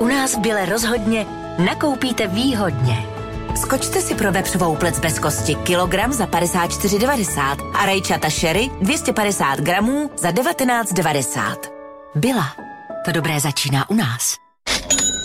u nás v Bile rozhodně nakoupíte výhodně. Skočte si pro vepřovou plec bez kosti kilogram za 54,90 a rajčata sherry 250 gramů za 19,90. Bila. To dobré začíná u nás.